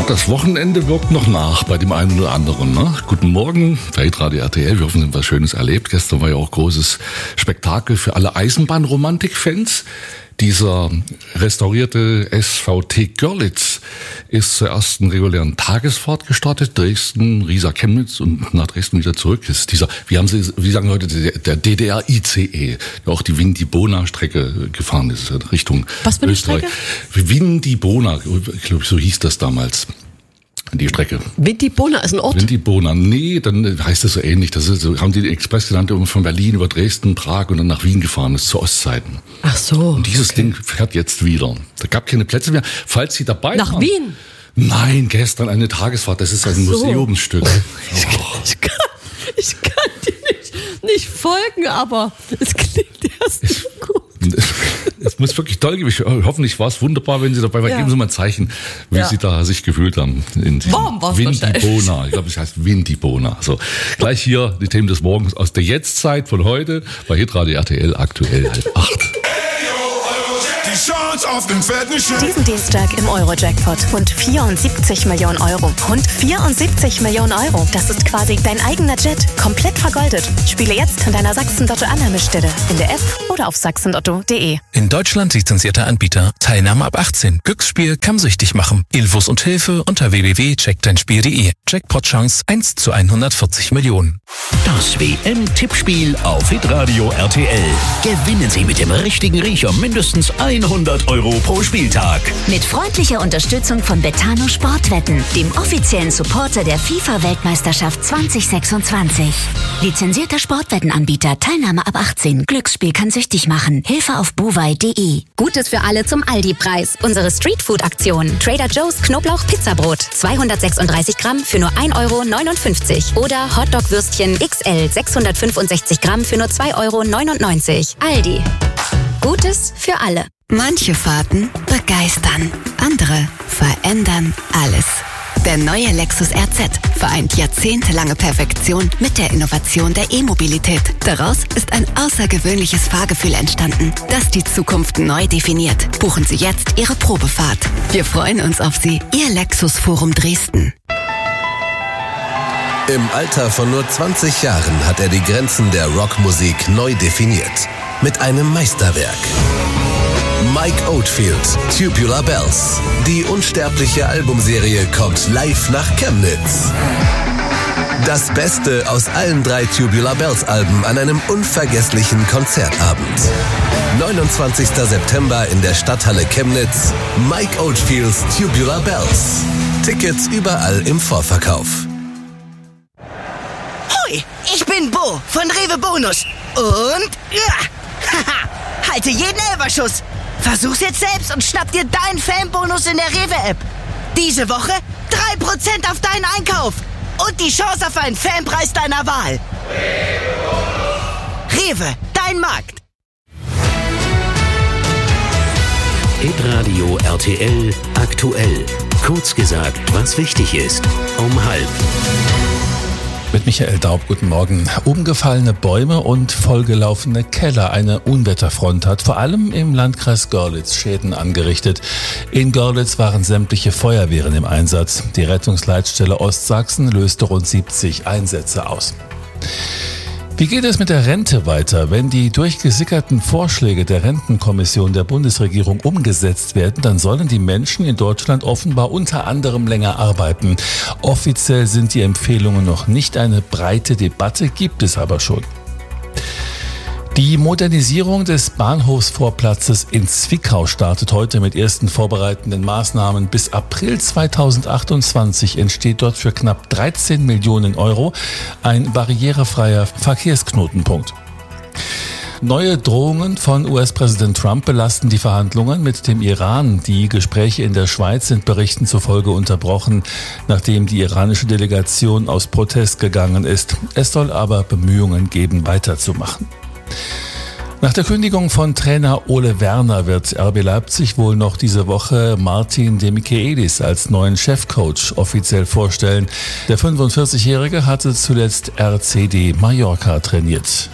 das Wochenende wirkt noch nach bei dem einen oder anderen. Ne? Guten Morgen, bei Hitradio RTL. Wir hoffen, Sie haben was Schönes erlebt. Gestern war ja auch großes Spektakel für alle Eisenbahnromantik-Fans. Dieser restaurierte SVT Görlitz ist zur ersten regulären Tagesfahrt gestartet. Dresden, Riesa, Chemnitz und nach Dresden wieder zurück. Ist dieser, wie sagen heute, der DDR-ICE, der auch die Windibona-Strecke gefahren ist, Richtung Was für eine Österreich. Strecke? Windibona, ich glaube, so hieß das damals. Die Strecke. Windibona ist ein Ort? Windibona, nee, dann heißt das so ähnlich. Das ist, so haben die den Express genannt, von Berlin über Dresden, Prag und dann nach Wien gefahren ist, zu Ostzeiten. Ach so. Und dieses Ding fährt jetzt wieder. Da gab keine Plätze mehr. Falls Sie dabei Nach waren. Wien? Nein, gestern eine Tagesfahrt. Das ist ein Museumsstück. Ich kann dir nicht folgen, aber es klingt erst gut. Es muss wirklich toll gewesen. Hoffentlich war es wunderbar, wenn Sie dabei waren. Ja. Geben Sie mal ein Zeichen, wie Sie da sich gefühlt haben. In Warm war's Windibona. Ich glaube, es heißt Windibona. So, gleich hier die Themen des Morgens aus der Jetztzeit von heute bei Hitradio RTL aktuell 7:30. Die Chance auf den fetten Schein. Diesen Dienstag im Euro-Jackpot. Rund 74 Millionen Euro. Rund 74 Millionen Euro. Das ist quasi dein eigener Jet. Komplett vergoldet. Spiele jetzt an deiner Sachsen-Lotto-Annahmestelle. In der App oder auf sachsenlotto.de. In Deutschland lizenzierter Anbieter. Teilnahme ab 18. Glücksspiel kann süchtig machen. Infos und Hilfe unter www.checkdeinspiel.de. Jackpot-Chance 1 zu 140 Millionen. Das WM-Tippspiel auf Hitradio RTL. Gewinnen Sie mit dem richtigen Riecher mindestens 100 Euro pro Spieltag. Mit freundlicher Unterstützung von Betano Sportwetten, dem offiziellen Supporter der FIFA-Weltmeisterschaft 2026. Lizenzierter Sportwettenanbieter, Teilnahme ab 18. Glücksspiel kann süchtig machen. Hilfe auf bovai.de. Gutes für alle zum Aldi-Preis. Unsere Streetfood-Aktion. Trader Joe's Knoblauch-Pizzabrot. 236 Gramm für nur 1,59 Euro. Oder Hotdog-Würstchen XL 665 Gramm für nur 2,99 Euro. Aldi. Gutes für alle. Manche Fahrten begeistern. Andere verändern alles. Der neue Lexus RZ vereint jahrzehntelange Perfektion mit der Innovation der E-Mobilität. Daraus ist ein außergewöhnliches Fahrgefühl entstanden, das die Zukunft neu definiert. Buchen Sie jetzt Ihre Probefahrt. Wir freuen uns auf Sie. Ihr Lexus Forum Dresden. Im Alter von nur 20 Jahren hat er die Grenzen der Rockmusik neu definiert. Mit einem Meisterwerk. Mike Oldfield, Tubular Bells. Die unsterbliche Albumserie kommt live nach Chemnitz. Das Beste aus allen 3 Tubular Bells Alben an einem unvergesslichen Konzertabend. 29. September in der Stadthalle Chemnitz. Mike Oldfields Tubular Bells. Tickets überall im Vorverkauf. Hoi, ich bin Bo von Rewe Bonus. Und halte jeden Elferschuss. Versuch's jetzt selbst und schnapp dir deinen Fanbonus in der Rewe-App. Diese Woche 3% auf deinen Einkauf. Und die Chance auf einen Fanpreis deiner Wahl. Rewe, dein Markt. Hitradio RTL aktuell. Kurz gesagt, was wichtig ist. Um 12:30. Mit Michael Daub, guten Morgen. Umgefallene Bäume und vollgelaufene Keller. Eine Unwetterfront hat vor allem im Landkreis Görlitz Schäden angerichtet. In Görlitz waren sämtliche Feuerwehren im Einsatz. Die Rettungsleitstelle Ostsachsen löste rund 70 Einsätze aus. Wie geht es mit der Rente weiter? Wenn die durchgesickerten Vorschläge der Rentenkommission der Bundesregierung umgesetzt werden, dann sollen die Menschen in Deutschland offenbar unter anderem länger arbeiten. Offiziell sind die Empfehlungen noch nicht. Eine breite Debatte gibt es aber schon. Die Modernisierung des Bahnhofsvorplatzes in Zwickau startet heute mit ersten vorbereitenden Maßnahmen. Bis April 2028 entsteht dort für knapp 13 Millionen Euro ein barrierefreier Verkehrsknotenpunkt. Neue Drohungen von US-Präsident Trump belasten die Verhandlungen mit dem Iran. Die Gespräche in der Schweiz sind Berichten zufolge unterbrochen, nachdem die iranische Delegation aus Protest gegangen ist. Es soll aber Bemühungen geben, weiterzumachen. Nach der Kündigung von Trainer Ole Werner wird RB Leipzig wohl noch diese Woche Martin de Michaelis als neuen Chefcoach offiziell vorstellen. Der 45-Jährige hatte zuletzt RCD Mallorca trainiert.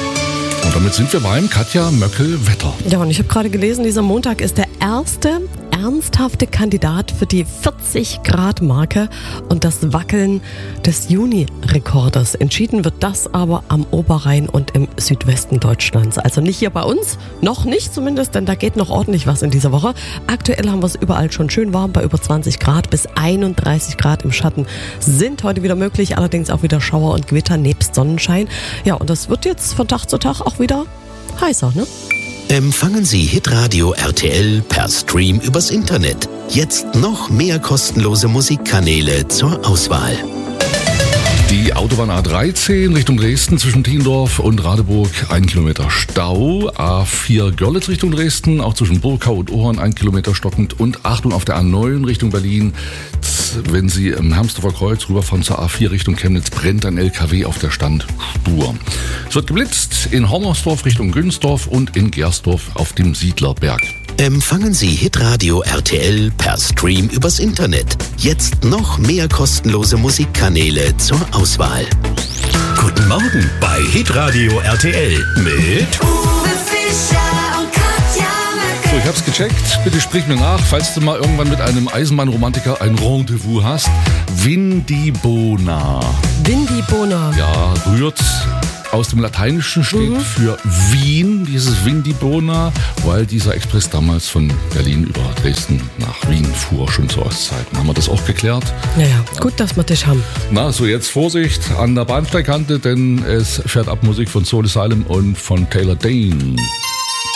Und damit sind wir beim Katja Möckel-Wetter. Ja, und ich habe gerade gelesen, dieser Montag ist der erste ernsthafte Kandidat für die 40-Grad-Marke und das Wackeln des Juni-Rekorders. Entschieden wird das aber am Oberrhein und im Südwesten Deutschlands. Also nicht hier bei uns, noch nicht zumindest, denn da geht noch ordentlich was in dieser Woche. Aktuell haben wir es überall schon schön warm, bei über 20 Grad bis 31 Grad im Schatten sind heute wieder möglich, allerdings auch wieder Schauer und Gewitter nebst Sonnenschein. Ja, und das wird jetzt von Tag zu Tag auch wieder heißer, ne? Empfangen Sie Hitradio RTL per Stream übers Internet. Jetzt noch mehr kostenlose Musikkanäle zur Auswahl. Die Autobahn A13 Richtung Dresden zwischen Tiendorf und Radeburg 1 Kilometer Stau. A4 Görlitz Richtung Dresden, auch zwischen Burgau und Ohren 1 Kilometer stockend. Und Achtung auf der A9 Richtung Berlin, wenn Sie im Hermsdorfer Kreuz rüberfahren zur A4 Richtung Chemnitz, brennt ein LKW auf der Standspur. Es wird geblitzt in Hommersdorf Richtung Günzdorf und in Gersdorf auf dem Siedlerberg. Empfangen Sie Hitradio RTL per Stream übers Internet. Jetzt noch mehr kostenlose Musikkanäle zur Auswahl. Guten Morgen bei Hitradio RTL mit So, ich hab's gecheckt. Bitte sprich mir nach, falls du mal irgendwann mit einem Eisenbahnromantiker ein Rendezvous hast. Vindibona. Vindibona. Ja, rührt aus dem Lateinischen, steht für Wien, dieses Vindibona, weil dieser Express damals von Berlin über Dresden nach Wien fuhr, schon zu Ostzeiten. Haben wir das auch geklärt? Naja, gut, dass wir dich haben. Na, so jetzt Vorsicht an der Bahnsteigkante, denn es fährt ab Musik von Soul Asylum und von Taylor Dayne.